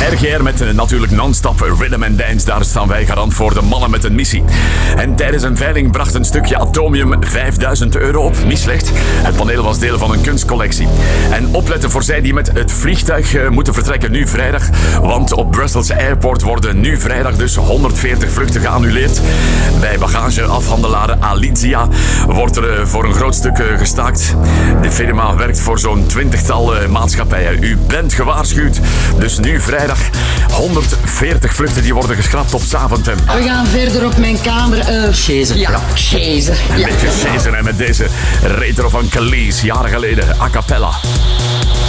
RGR met natuurlijk non-stop rhythm and dance. Daar staan wij garant voor de mannen met een missie. En tijdens een veiling bracht een stukje atomium €5.000 op. Niet slecht. Het paneel was deel van een kunstcollectie. En opletten voor zij die met het vliegtuig moeten vertrekken nu vrijdag. Want op Brussels Airport worden nu vrijdag dus 140 vluchten geannuleerd. Bij bagageafhandelaren Alizia wordt er voor een groot stuk gestaakt. De firma werkt voor zo'n 20-tal maatschappijen. U bent gewaarschuwd. Dus nu vrijdag 140 vluchten die worden geschrapt op Zaventem. We gaan verder op mijn kamer. Chaser. Ja, chaser. Een beetje chaser met deze retro van Khalees, jaren geleden, a cappella.